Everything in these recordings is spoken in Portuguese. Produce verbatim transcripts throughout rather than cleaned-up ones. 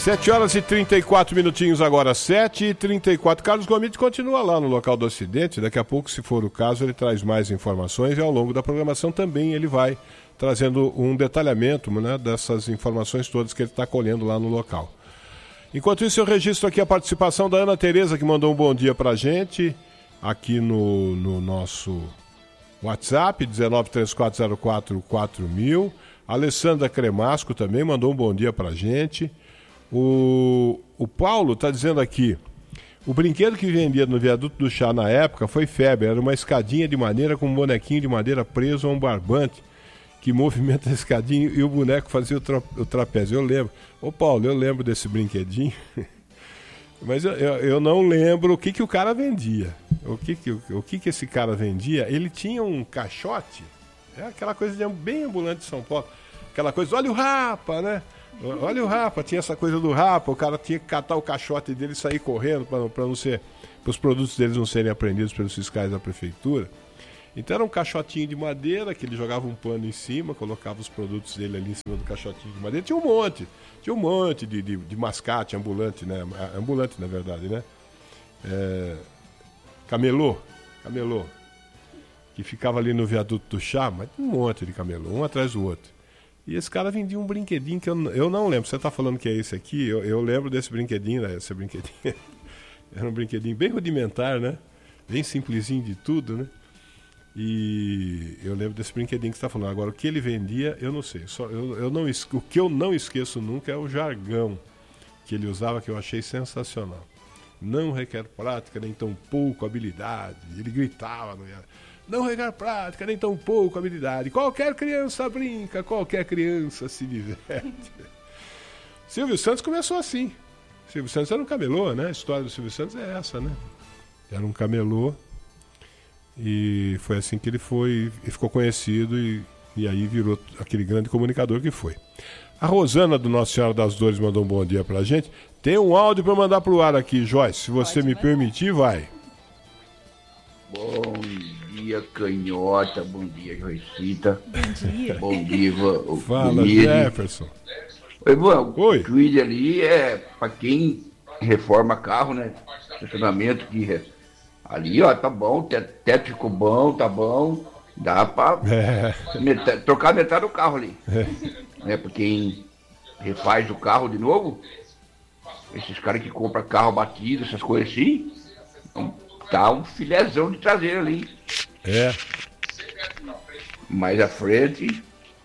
sete horas e trinta e quatro minutinhos agora, sete e trinta e quatro. Carlos Gomide continua lá no local do acidente. Daqui a pouco, se for o caso, ele traz mais informações e ao longo da programação também ele vai trazendo um detalhamento, né, dessas informações todas que ele está colhendo lá no local. Enquanto isso, eu registro aqui a participação da Ana Tereza, que mandou um bom dia para a gente aqui no, no nosso WhatsApp, um nove três quatro zero quatro quatro mil. A Alessandra Cremasco também mandou um bom dia para a gente. O, o Paulo está dizendo aqui, o brinquedo que vendia no viaduto do chá na época foi febre, era uma escadinha de madeira com um bonequinho de madeira preso a um barbante que movimenta a escadinha e o boneco fazia o, tra- o trapézio. Eu lembro. Ô Paulo, eu lembro desse brinquedinho, mas eu, eu, eu não lembro o que, que o cara vendia. O que que, o, o que que esse cara vendia? Ele tinha um caixote, é aquela coisa de, bem ambulante de São Paulo, aquela coisa, olha o Rapa, né? Olha o Rapa, tinha essa coisa do Rapa, o cara tinha que catar o caixote dele e sair correndo para não ser, para os produtos deles não serem apreendidos pelos fiscais da prefeitura. Então era um caixotinho de madeira que ele jogava um pano em cima, colocava os produtos dele ali em cima do caixotinho de madeira. Tinha um monte, tinha um monte de, de, de mascate ambulante, né? Ambulante, na verdade, né? É... Camelô, camelô, que ficava ali no viaduto do chá, mas um monte de camelô, um atrás do outro. E esse cara vendia um brinquedinho que eu, eu não lembro. Você está falando que é esse aqui? Eu, eu lembro desse brinquedinho, né? Esse brinquedinho. Era um brinquedinho bem rudimentar, né? Bem simplesinho de tudo, né? E eu lembro desse brinquedinho que você está falando. Agora, o que ele vendia, eu não sei. Só, eu, eu não, o que eu não esqueço nunca é o jargão que ele usava, que eu achei sensacional. Não requer prática, nem tão pouco habilidade. Ele gritava, não ia... Não requer prática, nem tão pouco habilidade. Qualquer criança brinca, qualquer criança se diverte. Silvio Santos começou assim. Silvio Santos era um camelô, né? A história do Silvio Santos é essa, né? Era um camelô e foi assim que ele foi e ficou conhecido e, e aí virou aquele grande comunicador que foi. A Rosana do Nossa Senhora das Dores mandou um bom dia pra gente. Tem um áudio para mandar pro ar aqui, Joyce. Se você Pode me mandar. permitir, vai. Bom dia, Canhota. Bom dia, Joicita. Bom dia. Bom dia, o Fala, Jefferson. Oi, Ivan. Oi. O tweet ali é para quem reforma carro, né? Estacionamento que ali, ó, tá bom. Teto ficou bom, tá bom. Dá pra é. metade, trocar metade do carro ali. É. Né? Pra quem refaz o carro de novo, esses caras que compram carro batido, essas coisas assim, tá um filézão de traseiro ali. É. Mais à frente.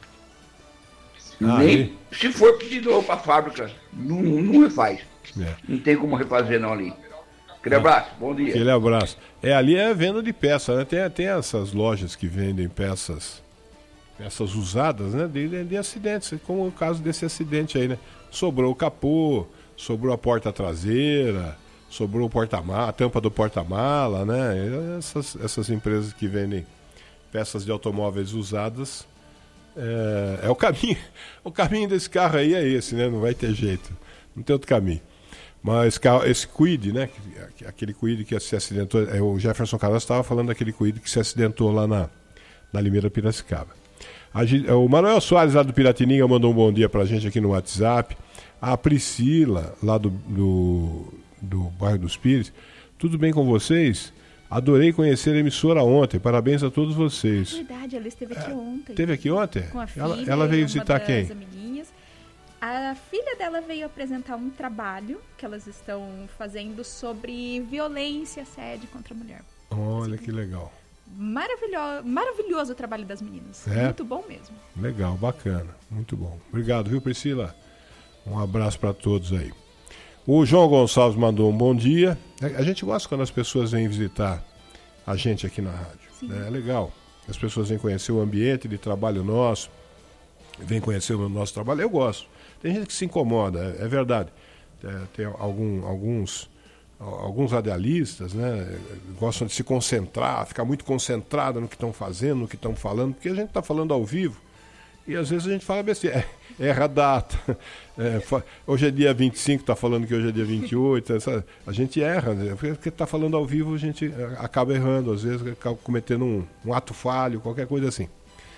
Ah, nem aí. Se for de novo pra fábrica, não, não refaz. É. Não tem como refazer não ali. Aquele abraço, bom dia. Aquele abraço. É, ali é venda de peça, né? Tem, tem essas lojas que vendem peças, peças usadas, né? De, de acidentes, como o caso desse acidente aí, né? Sobrou o capô, sobrou a porta traseira, sobrou o porta-mala, a tampa do porta-mala, né? Essas, essas empresas que vendem peças de automóveis usadas, é, é o caminho. O caminho desse carro aí é esse, né? Não vai ter jeito. Não tem outro caminho. Mas esse Kwid, né? Aquele Kwid que se acidentou, é, o Jefferson Carlos estava falando daquele Kwid que se acidentou lá na, na Limeira Piracicaba. A, o Manuel Soares, lá do Piratininga, mandou um bom dia pra gente aqui no WhatsApp. A Priscila, lá do, do, do bairro dos Pires. Tudo bem com vocês? Adorei conhecer a emissora ontem. Parabéns a todos vocês. É verdade, ela esteve aqui é, ontem. Esteve aqui ontem? Com a filha, ela, ela veio visitar quem? Amiguinhas. A filha dela veio apresentar um trabalho que elas estão fazendo sobre violência e assédio contra a mulher. Olha que legal. Maravilhoso, maravilhoso o trabalho das meninas. É? Muito bom mesmo. Legal, bacana. Muito bom. Obrigado, viu, Priscila? Um abraço para todos aí. O João Gonçalves mandou um bom dia. A gente gosta quando as pessoas vêm visitar a gente aqui na rádio. Né? É legal. As pessoas vêm conhecer o ambiente de trabalho nosso, vêm conhecer o nosso trabalho. Eu gosto. Tem gente que se incomoda, é, é verdade. É, tem algum, alguns, alguns radialistas, né, gostam de se concentrar, ficar muito concentrado no que estão fazendo, no que estão falando, porque a gente está falando ao vivo e às vezes a gente fala besteira, é, erra a data. É, fa, hoje é dia vinte e cinco, está falando que hoje é dia vinte e oito, essa, a gente erra, né, porque está falando ao vivo a gente acaba errando, às vezes acaba cometendo um, um ato falho, qualquer coisa assim.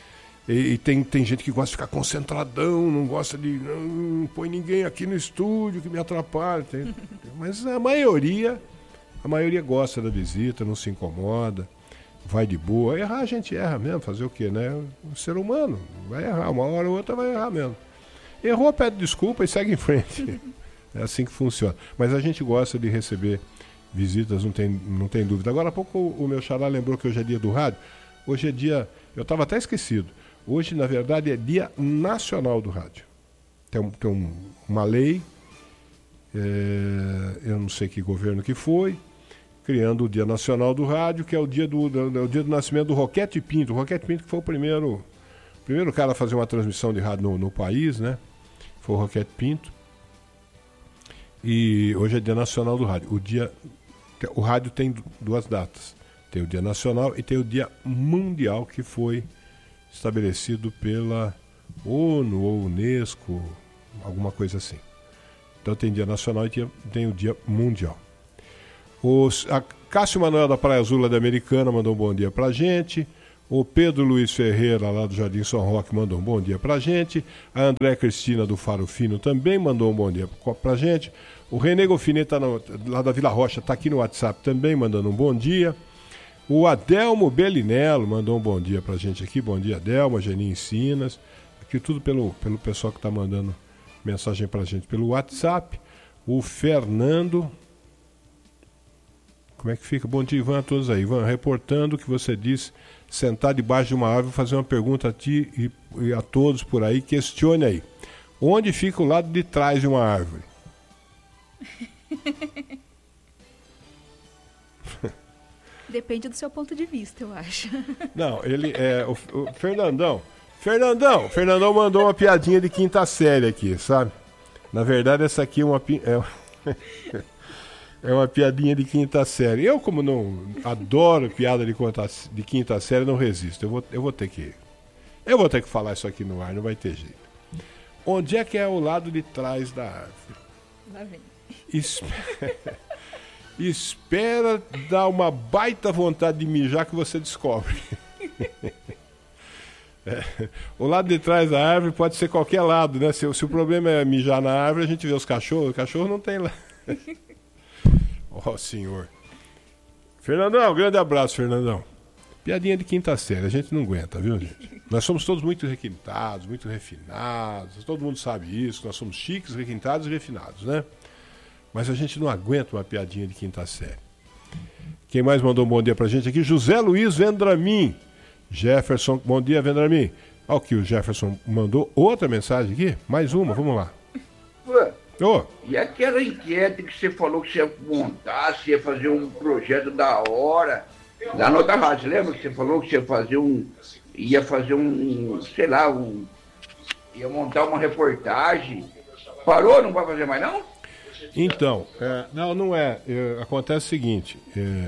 E, e tem, tem gente que gosta de ficar concentradão, não gosta de... Não, não põe ninguém aqui no estúdio que me atrapalha. Tem, mas a maioria, a maioria gosta da visita, não se incomoda, vai de boa. Errar a gente erra mesmo, fazer o quê, né? O ser humano vai errar, uma hora ou outra vai errar mesmo. Errou, pede desculpa e segue em frente. É assim que funciona. Mas a gente gosta de receber visitas, não tem, não tem dúvida. Agora há pouco o, o meu xará lembrou que hoje é dia do rádio. Hoje é dia... Eu estava até esquecido. Hoje, na verdade, é dia nacional do rádio. Tem, um, tem um, uma lei, é, eu não sei que governo que foi, criando o Dia Nacional do Rádio, que é o dia do, do, o dia do nascimento do Roquete Pinto. O Roquete Pinto que foi o primeiro, primeiro cara a fazer uma transmissão de rádio no, no país, né? Foi o Roquete Pinto. E hoje é Dia Nacional do Rádio. O, dia, o rádio tem duas datas. Tem o Dia Nacional e tem o Dia Mundial, que foi estabelecido pela ONU ou Unesco, alguma coisa assim. Então tem Dia Nacional e tem, tem o Dia Mundial. Os, a Cássio Manuel da Praia Azul da Americana mandou um bom dia pra gente. O Pedro Luiz Ferreira, lá do Jardim São Roque, mandou um bom dia pra gente. A André Cristina do Faro Fino também mandou um bom dia pra gente. O René Golfinete, tá no, lá da Vila Rocha, está aqui no WhatsApp também, mandando um bom dia. O Adelmo Belinello mandou um bom dia pra gente aqui. Bom dia, Adelmo, a Geni Ensinas. Aqui tudo pelo, pelo pessoal que está mandando mensagem pra gente pelo WhatsApp. O Fernando... Como é que fica? Bom dia, Ivan, a todos aí. Ivan, reportando que você disse sentar debaixo de uma árvore e fazer uma pergunta a ti e, e a todos por aí. Questione aí. Onde fica o lado de trás de uma árvore? Depende do seu ponto de vista, eu acho. Não, ele é... O, o Fernandão... Fernandão! Fernandão mandou uma piadinha de quinta série aqui, sabe? Na verdade, essa aqui é uma... É... É uma piadinha de quinta série. Eu, como não adoro piada de, conta, de quinta série, não resisto. Eu vou, eu vou ter que... Eu vou ter que falar isso aqui no ar, não vai ter jeito. Onde é que é o lado de trás da árvore? Lá vem. Espera, espera dar uma baita vontade de mijar que você descobre. É, o lado de trás da árvore pode ser qualquer lado, né? Se, se o problema é mijar na árvore, a gente vê os cachorros. O cachorro não tem lá. Ó, oh, senhor. Fernandão, grande abraço, Fernandão. Piadinha de quinta série, a gente não aguenta, viu, gente? Nós somos todos muito requintados, muito refinados, todo mundo sabe isso, nós somos chiques, requintados e refinados, né? Mas a gente não aguenta uma piadinha de quinta série. Quem mais mandou um bom dia pra gente aqui? José Luiz Vendramin. Jefferson, bom dia, Vendramin. Olha o que o Jefferson mandou outra mensagem aqui, mais uma, vamos lá. Ué. Oh. E aquela enquete que você falou que você ia montar, você ia fazer um projeto da hora, lá na outra rádio, lembra que você falou que você ia fazer um, ia fazer um, sei lá, um, ia montar uma reportagem, parou, não vai fazer mais não? Então, é, não, não é, é, acontece o seguinte, é,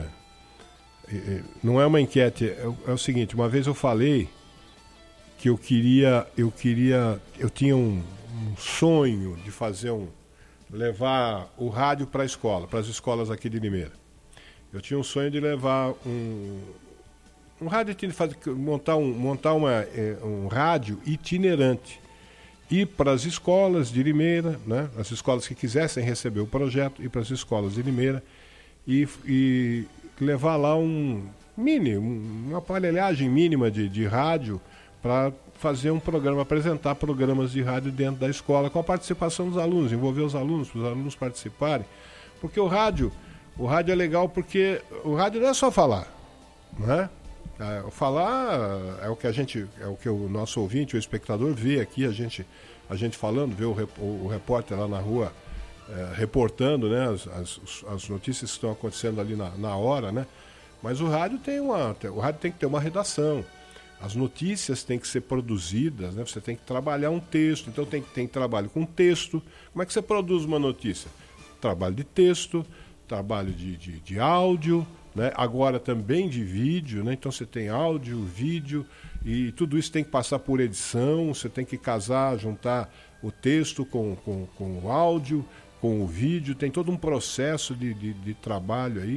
é, não é uma enquete, é, é o seguinte, uma vez eu falei que eu queria, eu queria, eu tinha um, um sonho de fazer um, levar o rádio para a escola, para as escolas aqui de Limeira. Eu tinha um sonho de levar um, um rádio, de fazer, montar, um, montar uma, é, um rádio itinerante, ir para as escolas de Limeira, né, as escolas que quisessem receber o projeto, ir para as escolas de Limeira e, e levar lá um mini, um, uma aparelhagem mínima de, de rádio para fazer um programa, apresentar programas de rádio dentro da escola com a participação dos alunos, envolver os alunos, para os alunos participarem, porque o rádio, o rádio é legal porque o rádio não é só falar, né? É, falar é o que a gente, é o que o nosso ouvinte, o espectador vê aqui, a gente, a gente falando, vê o, rep, o, o repórter lá na rua é, reportando, né, as, as, as notícias que estão acontecendo ali na, na hora, né? Mas o rádio tem uma, o rádio tem que ter uma redação. As notícias têm que ser produzidas, né? Você tem que trabalhar um texto, então tem, tem trabalho com texto. Como é que você produz uma notícia? Trabalho de texto, trabalho de, de, de áudio, né? Agora também de vídeo, né? Então você tem áudio, vídeo, e tudo isso tem que passar por edição, você tem que casar, juntar o texto com, com, com o áudio, com o vídeo, tem todo um processo de, de, de trabalho aí.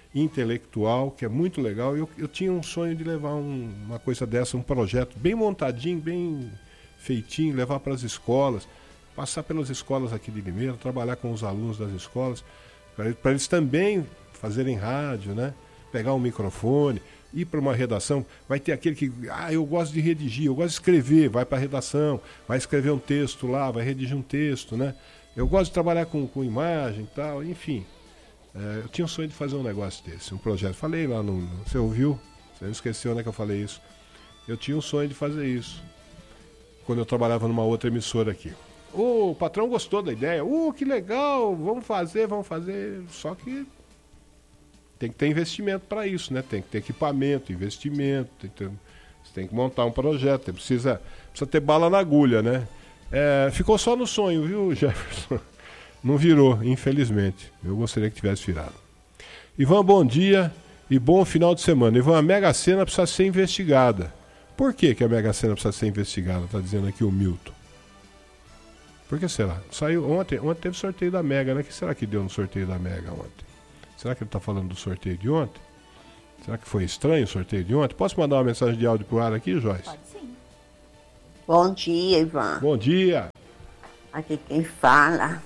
intelectual, que é muito legal. Eu, eu tinha um sonho de levar um, uma coisa dessa, um projeto bem montadinho, bem feitinho, levar para as escolas, passar pelas escolas aqui de Limeira, trabalhar com os alunos das escolas, para eles também fazerem rádio, né? Pegar um microfone, ir para uma redação. Vai ter aquele que, ah, eu gosto de redigir, eu gosto de escrever, vai para a redação, vai escrever um texto lá, vai redigir um texto, né? Eu gosto de trabalhar com, com imagem e tal, enfim. É, eu tinha um sonho de fazer um negócio desse, um projeto. Falei lá no... no você ouviu? Você não esqueceu, né, que eu falei isso? Eu tinha um sonho de fazer isso, quando eu trabalhava numa outra emissora aqui. Oh, o patrão gostou da ideia. Oh, que legal, vamos fazer, vamos fazer. Só que tem que ter investimento para isso, né? Tem que ter equipamento, investimento. Tem que ter... Você tem que montar um projeto, precisa, precisa ter bala na agulha, né? É, ficou só no sonho, viu, Jefferson? Não virou, infelizmente. Eu gostaria que tivesse virado. Ivan, bom dia e bom final de semana. Ivan, a Mega Sena precisa ser investigada. Por que, que a Mega Sena precisa ser investigada? Está dizendo aqui o Milton. Por que será? Saiu ontem, ontem teve sorteio da Mega, né? O que será que deu no sorteio da Mega ontem? Será que ele está falando do sorteio de ontem? Será que foi estranho o sorteio de ontem? Posso mandar uma mensagem de áudio pro ar aqui, Joyce? Pode sim. Bom dia, Ivan. Bom dia. Aqui quem fala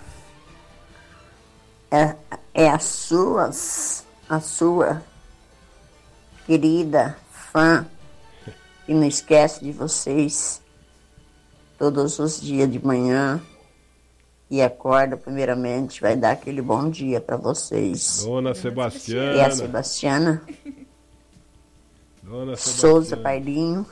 é, é a suas, a sua querida fã que não esquece de vocês todos os dias de manhã. E acorda, primeiramente, vai dar aquele bom dia para vocês. Dona Sebastiana. E a Sebastiana. Dona Sebastiana. Souza Pailinho.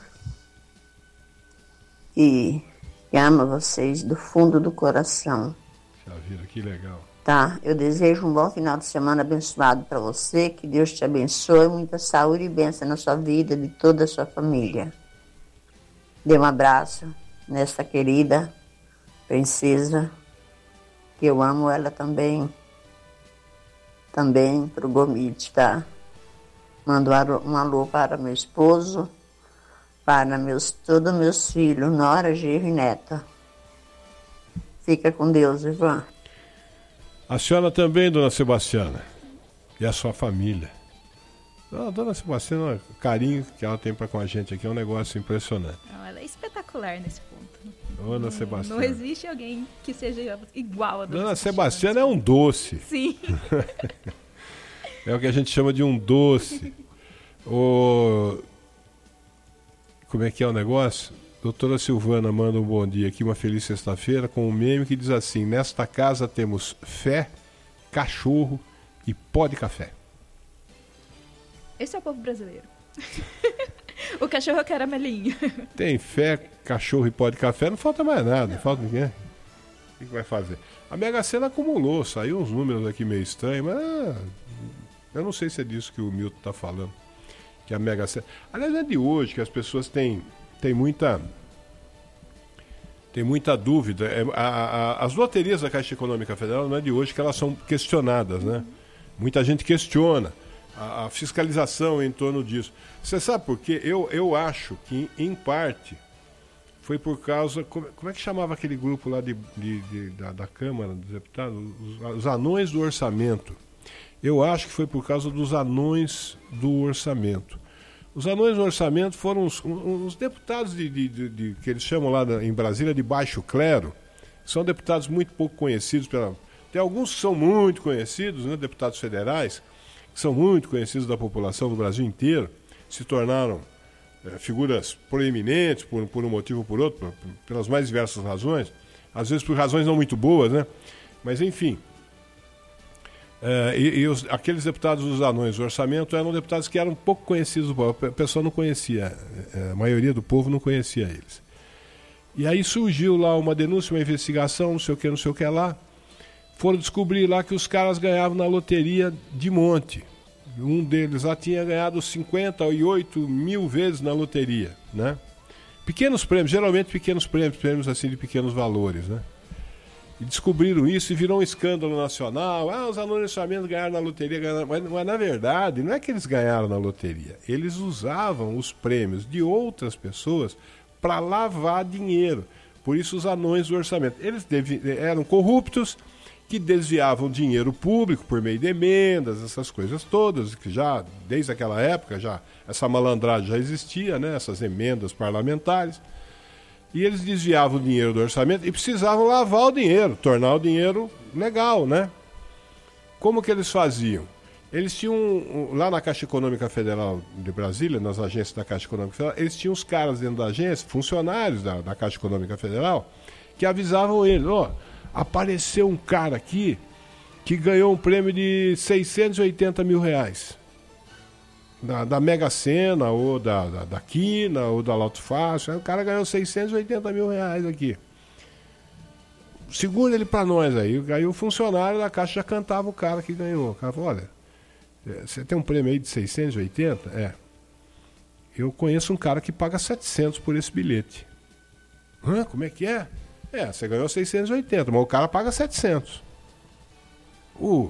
E, e ama vocês do fundo do coração. Já viram, que legal. Tá, eu desejo um bom final de semana abençoado para você. Que Deus te abençoe. Muita saúde e bênção na sua vida e de toda a sua família. Dê um abraço nessa querida princesa. Que eu amo ela também, também pro Gomide, tá? Mando um alô para meu esposo, para meus, todos meus filhos, nora, genro e neta. Fica com Deus, Ivan. A senhora também, dona Sebastiana, e a sua família. A dona Sebastiana, o carinho que ela tem para com a gente aqui é um negócio impressionante. Não, ela é espetacular nesse ponto. Dona não, Sebastiana. Não existe alguém que seja igual a Dona, Dona Sebastiana. Sebastiana é um doce. Sim. É o que a gente chama de um doce. O... Como é que é o negócio? Doutora Silvana manda um bom dia aqui, uma feliz sexta-feira, com um meme que diz assim: nesta casa temos fé, cachorro e pó de café. Esse é o povo brasileiro. O cachorro é caramelinho. Tem fé, cachorro e pó de café, não falta mais nada. Não falta ninguém. O que, que vai fazer? A Mega Sena acumulou, saiu uns números aqui meio estranhos, mas ah, eu não sei se é disso que o Milton está falando. Que a Mega Sena. Aliás, é de hoje que as pessoas têm, têm muita. Tem muita dúvida. É, a, a, as loterias da Caixa Econômica Federal não é de hoje que elas são questionadas, né? Muita gente questiona a, a fiscalização em torno disso. Você sabe por quê? Eu, eu acho que, em parte, foi por causa... Como, como é que chamava aquele grupo lá de, de, de, da, da Câmara dos Deputados? Os, os anões do orçamento. Eu acho que foi por causa dos anões do orçamento. Os anões do orçamento foram os, os deputados de, de, de, de, que eles chamam lá em Brasília de baixo clero. São deputados muito pouco conhecidos. Pela, tem alguns que são muito conhecidos, né, deputados federais, que são muito conhecidos da população do Brasil inteiro. Se tornaram é, figuras proeminentes por, por um motivo ou por outro, por, por, pelas mais diversas razões, às vezes por razões não muito boas, né? Mas enfim, é, e, e os, aqueles deputados dos anões do orçamento eram deputados que eram pouco conhecidos do povo, a pessoa não conhecia, a maioria do povo não conhecia eles. E aí surgiu lá uma denúncia, uma investigação, não sei o que, não sei o que lá, foram descobrir lá que os caras ganhavam na loteria de monte. Um deles lá tinha ganhado cinquenta e oito mil vezes na loteria, né? Pequenos prêmios, geralmente pequenos prêmios, prêmios assim de pequenos valores, né? E descobriram isso e virou um escândalo nacional. Ah, os anões do orçamento ganharam na loteria, ganharam... Mas, mas na verdade não é que eles ganharam na loteria. Eles usavam os prêmios de outras pessoas para lavar dinheiro. Por isso os anões do orçamento. Eles deve... eram corruptos, que desviavam dinheiro público por meio de emendas, essas coisas todas, que já, desde aquela época, já essa malandragem já existia, né? Essas emendas parlamentares. E eles desviavam o dinheiro do orçamento e precisavam lavar o dinheiro, tornar o dinheiro legal, né? Como que eles faziam? Eles tinham, um, lá na Caixa Econômica Federal de Brasília, nas agências da Caixa Econômica Federal, eles tinham os caras dentro da agência, funcionários da, da Caixa Econômica Federal, que avisavam eles, ó, apareceu um cara aqui que ganhou um prêmio de seiscentos e oitenta mil reais. Da, da Mega Sena, ou da, da, da Quina, ou da Loto Fácil. Aí o cara ganhou seiscentos e oitenta mil reais aqui. Segura ele pra nós aí. Aí o funcionário da Caixa já cantava o cara que ganhou. O cara falou, olha, você tem um prêmio aí de seiscentos e oitenta? É. Eu conheço um cara que paga setecentos por esse bilhete. Hã? Como é que é? É, você ganhou seiscentos e oitenta, mas o cara paga setecentos. Uh,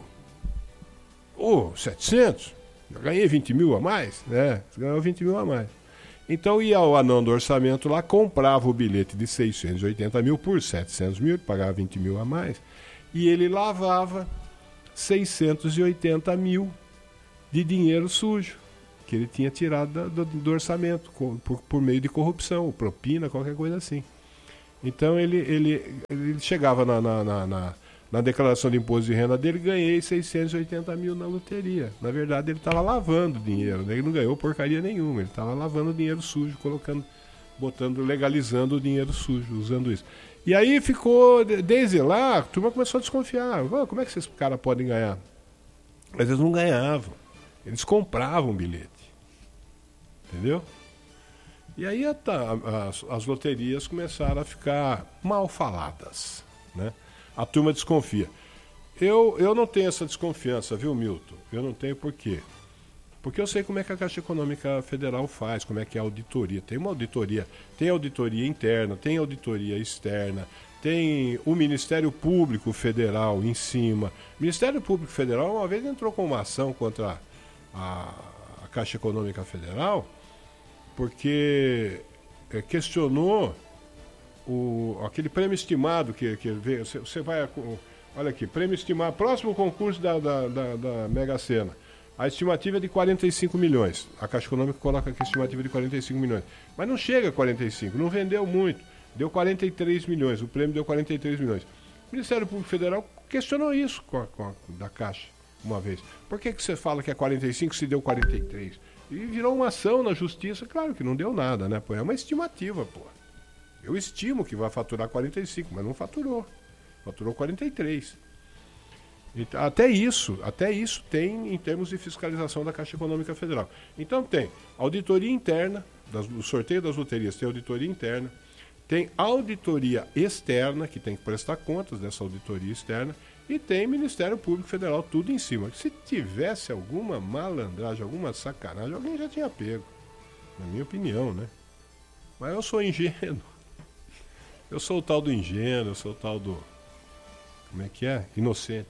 uh, setecentos? Eu ganhei vinte mil a mais? É, você ganhou vinte mil a mais. Então ia ao anão do orçamento lá, comprava o bilhete de seiscentos e oitenta mil por setecentos mil, pagava vinte mil a mais, e ele lavava seiscentos e oitenta mil de dinheiro sujo, que ele tinha tirado do, do orçamento, por, por meio de corrupção, propina, qualquer coisa assim. Então ele, ele, ele chegava na, na, na, na, na declaração de imposto de renda dele, ganhei seiscentos e oitenta mil na loteria. Na verdade ele estava lavando dinheiro, ele não ganhou porcaria nenhuma, ele estava lavando dinheiro sujo, colocando, botando, legalizando o dinheiro sujo, usando isso. E aí ficou, desde lá, a turma começou a desconfiar, oh, como é que esses caras podem ganhar? Mas eles não ganhavam, eles compravam bilhete, entendeu? E aí a, a, as, as loterias começaram a ficar mal faladas, né? A turma desconfia. Eu, eu não tenho essa desconfiança, viu, Milton? Eu não tenho por quê? Porque eu sei como é que a Caixa Econômica Federal faz, como é que é a auditoria. Tem uma auditoria, tem auditoria interna, tem auditoria externa, tem o Ministério Público Federal em cima. O Ministério Público Federal uma vez entrou com uma ação contra a, a Caixa Econômica Federal, porque é, questionou o, aquele prêmio estimado que, que veio, você, você vai, olha aqui, prêmio estimado, próximo concurso da, da, da, da Mega Sena, a estimativa é de quarenta e cinco milhões, a Caixa Econômica coloca aqui a estimativa de quarenta e cinco milhões, mas não chega a quarenta e cinco, não vendeu muito, deu quarenta e três milhões, o prêmio deu quarenta e três milhões. O Ministério Público Federal questionou isso com a, com a, da Caixa uma vez. Por que, que você fala que é quarenta e cinco se deu quarenta e três? E virou uma ação na justiça, claro que não deu nada, né? Pô, é uma estimativa, pô. Eu estimo que vai faturar quarenta e cinco, mas não faturou. Faturou quarenta e três. Então, até isso, até isso tem em termos de fiscalização da Caixa Econômica Federal. Então tem auditoria interna, das, do sorteio das loterias tem auditoria interna, tem auditoria externa, que tem que prestar contas dessa auditoria externa, e tem Ministério Público Federal, tudo em cima. Se tivesse alguma malandragem, alguma sacanagem, alguém já tinha pego. Na minha opinião, né? Mas eu sou ingênuo. Eu sou o tal do ingênuo, eu sou o tal do... Como é que é? Inocente.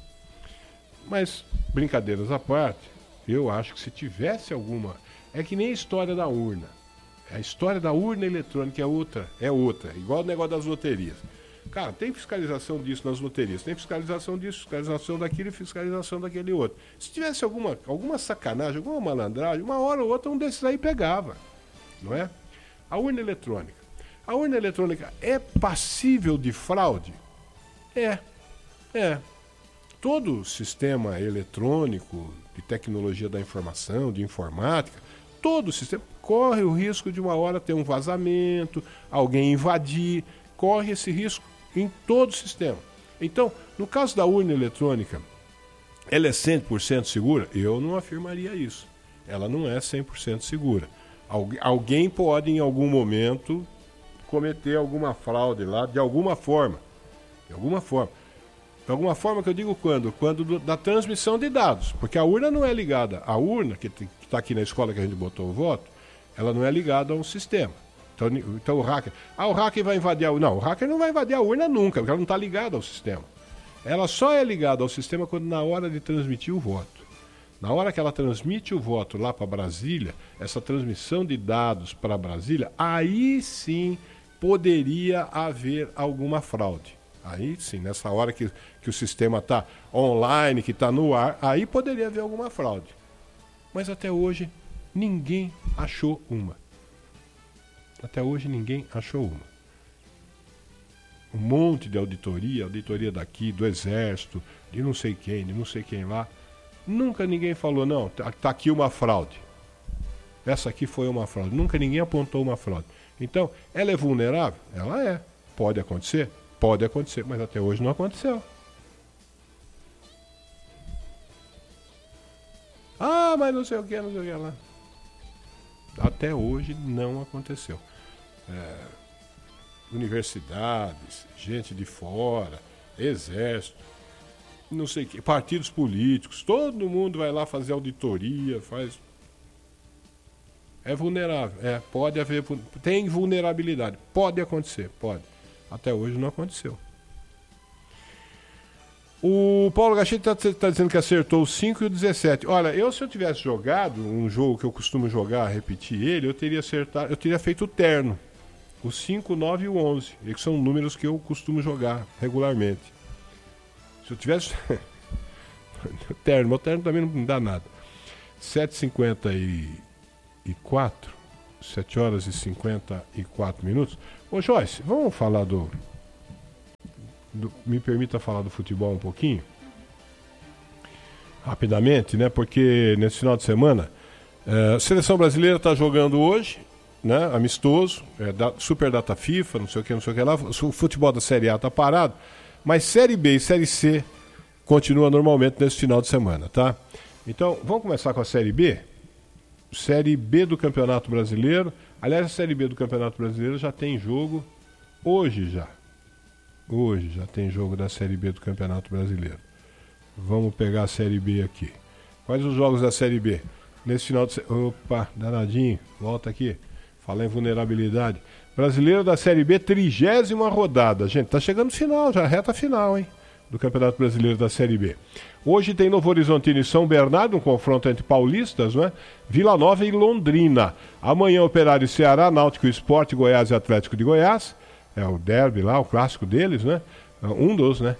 Mas, brincadeiras à parte, eu acho que se tivesse alguma... É que nem a história da urna. A história da urna eletrônica é outra, é outra. Igual o negócio das loterias. Cara, tem fiscalização disso nas loterias, tem fiscalização disso, fiscalização daquilo e fiscalização daquele outro. Se tivesse alguma, alguma sacanagem, alguma malandragem, uma hora ou outra um desses aí pegava, não é? A urna eletrônica. A urna eletrônica é passível de fraude? É, é. Todo sistema eletrônico, de tecnologia da informação, de informática, todo sistema corre o risco de uma hora ter um vazamento, alguém invadir, corre esse risco em todo o sistema. Então, no caso da urna eletrônica, ela é cem por cento segura? Eu não afirmaria isso. Ela não é cem por cento segura. Algu- alguém pode, em algum momento, cometer alguma fraude lá, de alguma forma. De alguma forma. De alguma forma que eu digo quando? Quando do, da transmissão de dados. Porque a urna não é ligada. A urna, que está aqui na escola que a gente botou o voto, ela não é ligada a um sistema. Então, então o hacker... Ah, o hacker vai invadir a urna. Não, o hacker não vai invadir a urna nunca, porque ela não está ligada ao sistema. Ela só é ligada ao sistema quando na hora de transmitir o voto. Na hora que ela transmite o voto lá para Brasília, essa transmissão de dados para Brasília, aí sim poderia haver alguma fraude. Aí sim, nessa hora que, que o sistema está online, que está no ar, aí poderia haver alguma fraude. Mas até hoje ninguém achou uma. Até hoje ninguém achou uma. Um monte de auditoria, auditoria daqui, do Exército, de não sei quem, de não sei quem lá. Nunca ninguém falou, não, tá, tá aqui uma fraude. Essa aqui foi uma fraude. Nunca ninguém apontou uma fraude. Então, ela é vulnerável? Ela é. Pode acontecer? Pode acontecer, mas até hoje não aconteceu. Ah, mas não sei o que, não sei o que lá. Até hoje não aconteceu. É, universidades, gente de fora, exército, não sei o que, partidos políticos, todo mundo vai lá fazer auditoria, faz... É vulnerável, é, pode haver, tem vulnerabilidade, pode acontecer, pode. Até hoje não aconteceu. O Paulo Gachete está tá dizendo que acertou o cinco e o dezessete. Olha, eu se eu tivesse jogado um jogo que eu costumo jogar, repetir ele, eu teria acertado, eu teria feito o terno. O cinco, o nove e o onze. Esses são números que eu costumo jogar regularmente. Se eu tivesse... o terno, meu terno também não dá nada. sete e cinquenta e quatro, sete horas e cinquenta e quatro minutos. Ô Joyce, vamos falar do... Do, me permita falar do futebol um pouquinho rapidamente, né? Porque nesse final de semana é, a seleção brasileira está jogando hoje, né? Amistoso, é, da, super data FIFA, não sei o que, não sei o que lá. O futebol da Série A está parado, mas Série B e Série C continua normalmente nesse final de semana, tá? Então vamos começar com a Série B. Série B do Campeonato Brasileiro. Aliás, a Série B do Campeonato Brasileiro já tem jogo hoje já. Hoje já tem jogo da Série B do Campeonato Brasileiro. Vamos pegar a Série B aqui. Quais os jogos da Série B? Nesse final de semana... Opa, danadinho. Volta aqui. Fala em vulnerabilidade. Brasileiro da Série B, trigésima rodada. Gente, tá chegando o final, já reta final, hein? Do Campeonato Brasileiro da Série B. Hoje tem Novo Horizontino e São Bernardo, um confronto entre paulistas, né? Vila Nova e Londrina. Amanhã, Operário e Ceará, Náutico e Sport, Goiás e Atlético de Goiás. É o derby lá, o clássico deles, né? Um dos, né?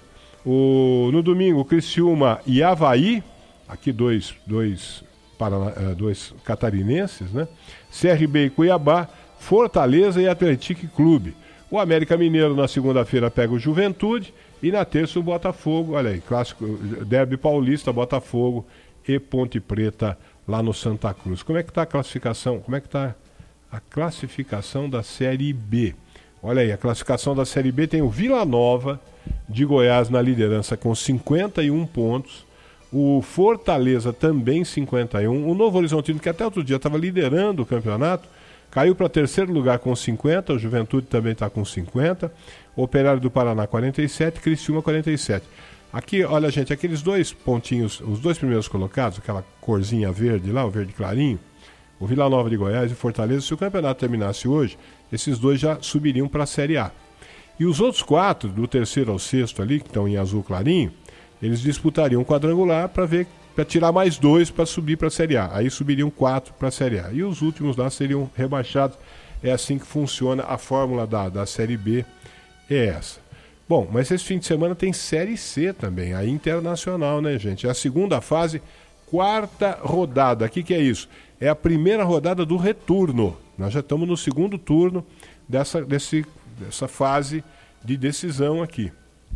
O, no domingo, Criciúma e Avaí. Aqui dois, dois, Paraná, dois catarinenses, né? C R B e Cuiabá, Fortaleza e Atlético Clube. O América Mineiro na segunda-feira pega o Juventude e na terça o Botafogo. Olha aí, clássico, derby paulista, Botafogo e Ponte Preta lá no Santa Cruz. Como é que está a classificação? Como é que está a classificação da Série B? Olha aí, a classificação da Série B tem o Vila Nova de Goiás na liderança com cinquenta e um pontos. O Fortaleza também cinquenta e um. O Novo Horizontino, que até outro dia estava liderando o campeonato, caiu para terceiro lugar com cinquenta. O Juventude também está com cinquenta. O Operário do Paraná quarenta e sete. Criciúma quarenta e sete. Aqui, olha gente, aqueles dois pontinhos, os dois primeiros colocados, aquela corzinha verde lá, o verde clarinho, o Vila Nova de Goiás e Fortaleza, se o campeonato terminasse hoje, esses dois já subiriam para a Série A. E os outros quatro, do terceiro ao sexto ali, que estão em azul clarinho, eles disputariam um quadrangular para ver, para tirar mais dois para subir para a Série A. Aí subiriam quatro para a Série A. E os últimos lá seriam rebaixados. É assim que funciona a fórmula da, da Série B, é essa. Bom, mas esse fim de semana tem Série C também, a Internacional, né, gente? É a segunda fase, quarta rodada. O que, que é isso? É a primeira rodada do retorno. Nós já estamos no segundo turno dessa, desse, dessa fase de decisão aqui.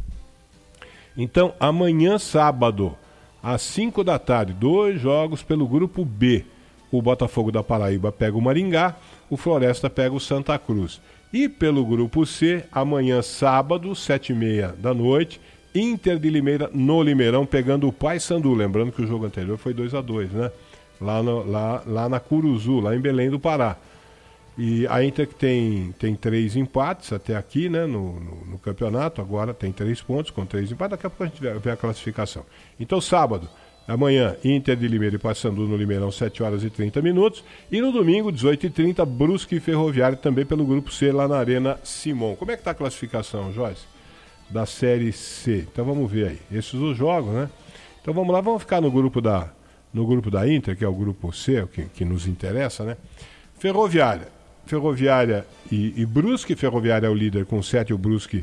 Então, amanhã, sábado, às cinco da tarde, dois jogos pelo grupo B. O Botafogo da Paraíba pega o Maringá, o Floresta pega o Santa Cruz. E pelo grupo C, amanhã, sábado, sete e meia da noite, Inter de Limeira no Limeirão pegando o Paysandu. Lembrando que o jogo anterior foi dois a dois, né? Lá, no, lá, lá na Curuzu, lá em Belém do Pará. E a Inter que tem, tem três empates até aqui, né, no, no, no campeonato, agora tem três pontos com três empates, daqui a pouco a gente vê, vê a classificação. Então, sábado, amanhã, Inter de Limeira e Paysandu no Limeirão, sete horas e trinta minutos. E no domingo, dezoito e trinta, Brusque e Ferroviário, também pelo grupo C, lá na Arena Simon. Como é que está a classificação, Joyce? Da Série C. Então vamos ver aí. Esses os jogos, né? Então vamos lá, vamos ficar no grupo da, no grupo da Inter, que é o grupo C, que, que nos interessa, né? Ferroviária. Ferroviária e, e Brusque. Ferroviária é o líder com sete, o Brusque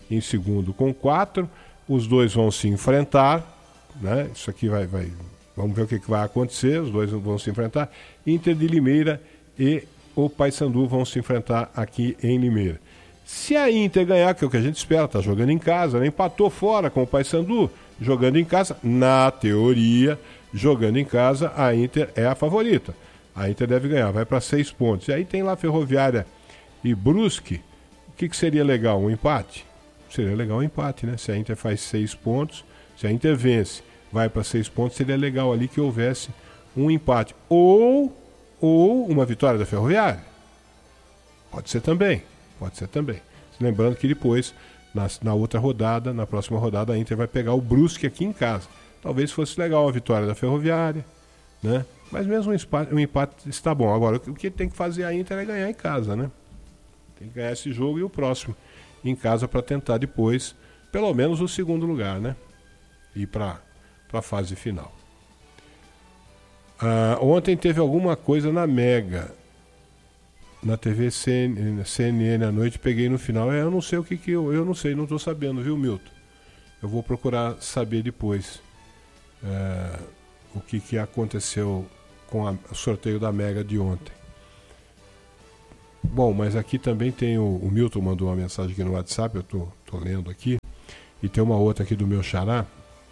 em segundo com quatro. Os dois vão se enfrentar, né? Isso aqui vai, vai... Vamos ver o que, que vai acontecer. Os dois vão se enfrentar. Inter de Limeira e o Paysandu vão se enfrentar aqui em Limeira. Se a Inter ganhar, que é o que a gente espera, está jogando em casa, né? Empatou fora com o Paysandu, jogando em casa, na teoria, jogando em casa, a Inter é a favorita. A Inter deve ganhar, vai para seis pontos. E aí tem lá Ferroviária e Brusque. O que, que seria legal? Um empate? Seria legal um empate, né? Se a Inter faz seis pontos, se a Inter vence, vai para seis pontos, seria legal ali que houvesse um empate. Ou, ou uma vitória da Ferroviária. Pode ser também, pode ser também. Lembrando que depois, na, na outra rodada, na próxima rodada, a Inter vai pegar o Brusque aqui em casa. Talvez fosse legal a vitória da Ferroviária, né? Mas mesmo um empate, um empate está bom. Agora, o que tem que fazer a Inter é ganhar em casa, né? Tem que ganhar esse jogo e o próximo em casa para tentar depois, pelo menos o segundo lugar, né? Ir para a fase final. Ah, ontem teve alguma coisa na Mega, na T V C N, C N N à noite, peguei no final. É, eu não sei o que que eu... Eu não sei, não estou sabendo, viu, Milton? Eu vou procurar saber depois é, o que que aconteceu com a, o sorteio da Mega de ontem. Bom, mas aqui também tem o, o Milton mandou uma mensagem aqui no WhatsApp, eu tô, tô lendo aqui, e tem uma outra aqui do meu xará.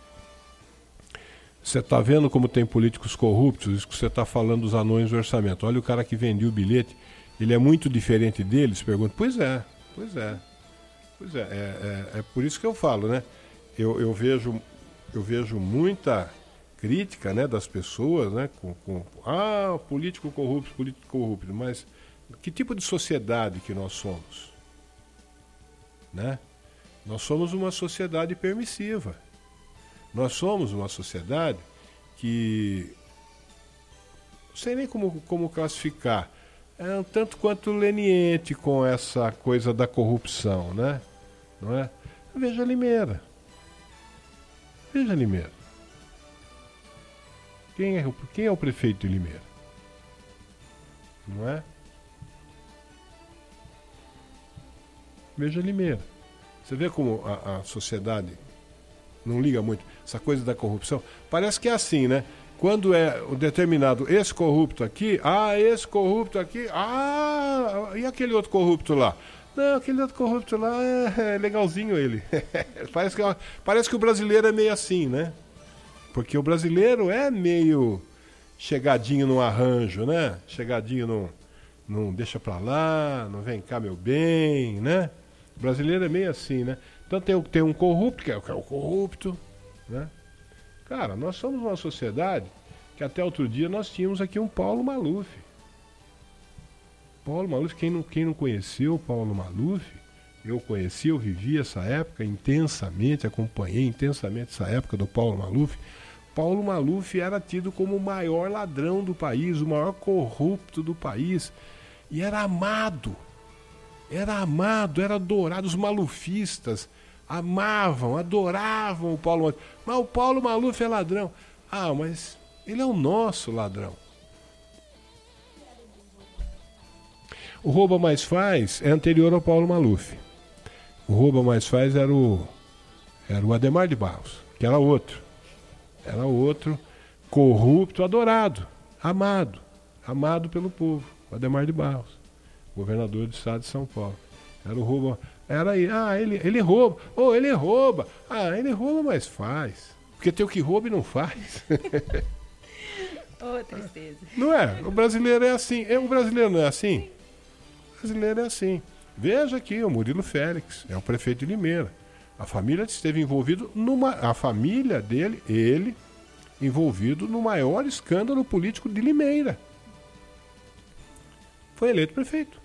Você está vendo como tem políticos corruptos? Isso que você está falando dos anões do orçamento. Olha o cara que vendia o bilhete, ele é muito diferente deles? Pergunta. Pois é, pois é. Pois é, é, é, é por isso que eu falo, né? Eu, eu, vejo, eu vejo muita crítica, né, das pessoas, né? Com, com, ah, político corrupto, político corrupto, mas que tipo de sociedade que nós somos? Né? Nós somos uma sociedade permissiva. Nós somos uma sociedade que, não sei nem como, como classificar, é um tanto quanto leniente com essa coisa da corrupção, né? Não é? Veja Limeira. Veja Limeira. Quem é, quem é o prefeito de Limeira? Não é? Veja Limeira. Você vê como a, a sociedade não liga muito. Essa coisa da corrupção. Parece que é assim, né? Quando é o determinado esse corrupto aqui, ah, esse corrupto aqui, ah, e aquele outro corrupto lá? Não, aquele outro corrupto lá é, é legalzinho ele. parece, que, parece que o brasileiro é meio assim, né? Porque o brasileiro é meio chegadinho no arranjo, né? Chegadinho no, no deixa pra lá, não vem cá meu bem, né? O brasileiro é meio assim, né? Então tem, tem um corrupto, que é, que é o corrupto, né? Cara, nós somos uma sociedade que até outro dia nós tínhamos aqui um Paulo Maluf. Paulo Maluf, quem não, quem não conheceu o Paulo Maluf, eu conheci, eu vivi essa época intensamente, acompanhei intensamente essa época do Paulo Maluf. Paulo Maluf era tido como o maior ladrão do país, o maior corrupto do país, e era amado, era amado, era adorado, os malufistas amavam, adoravam o Paulo Maluf. Mas o Paulo Maluf é ladrão. Ah, mas ele é o nosso ladrão. O Rouba Mais Faz é anterior ao Paulo Maluf. O Rouba Mais Faz era o, era o Adhemar de Barros, que era outro. Era outro corrupto, adorado, amado, amado pelo povo. O Adhemar de Barros, governador do estado de São Paulo. Era o Rouba... Era aí, ah, ele, ele rouba, oh, ele rouba, ah, ele rouba, mas faz. Porque tem o que rouba e não faz. Oh, tristeza. Não é? O brasileiro é assim. O brasileiro não é assim? O brasileiro é assim. Veja aqui, o Murilo Félix, é o prefeito de Limeira. A família esteve envolvido numa. A família dele, ele, envolvido no maior escândalo político de Limeira. Foi eleito prefeito.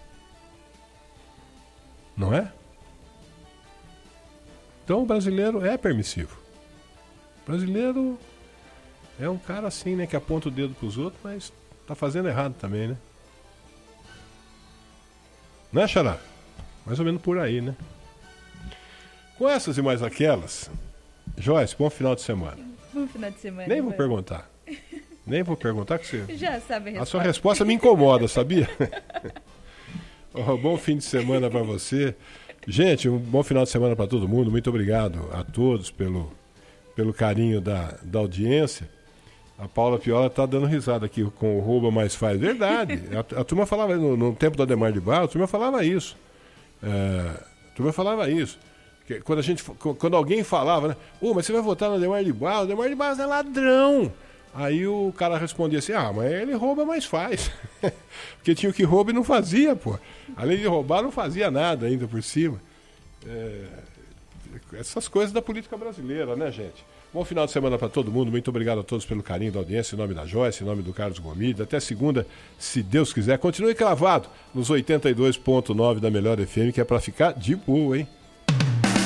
Não é? Então o brasileiro é permissivo. O brasileiro é um cara assim, né, que aponta o dedo pros outros, mas tá fazendo errado também, né? Não é, Xará? Mais ou menos por aí, né? Com essas e mais aquelas, Joyce, bom final de semana. Bom final de semana. Nem vou perguntar. Nem vou perguntar que você... Já sabe a resposta. A sua resposta me incomoda, sabia? Oh, bom fim de semana para você. Gente, um bom final de semana para todo mundo. Muito obrigado a todos pelo, pelo carinho da, da audiência. A Paula Piola está dando risada aqui com o rouba mais faz. Verdade. A, a turma falava, no, no tempo do Ademar de Barros, a turma falava isso. É, a turma falava isso. Que, quando, a gente, quando alguém falava, né? Ô, oh, mas você vai votar no Ademar de Barros? O Ademar de Barros é ladrão. Aí o cara respondia assim, ah, mas ele rouba, mas faz. Porque tinha o que rouba e não fazia, pô. Além de roubar, não fazia nada ainda por cima. É... Essas coisas da política brasileira, né, gente? Bom final de semana para todo mundo. Muito obrigado a todos pelo carinho da audiência. Em nome da Joyce, em nome do Carlos Gomide. Até segunda, se Deus quiser. Continue cravado nos oitenta e dois ponto nove da Melhor F M, que é para ficar de boa, hein?